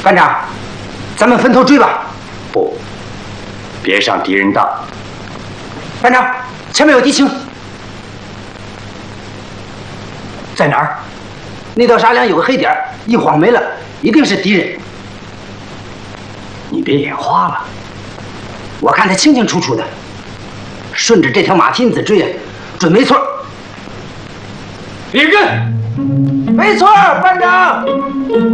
班长，咱们分头追吧。 不，别上敌人当。 班长，前面有敌情。在哪儿？那道沙梁有个黑点，一晃没了，一定是敌人。 你别眼花了， 我看他清清楚楚的，顺着这条马蹄子追啊，准没错。 别跟。 没错，班长。